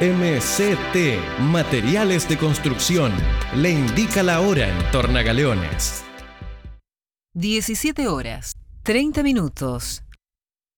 MCT, Materiales de Construcción. Le indica la hora en Tornagaleones. 17 horas, 30 minutos.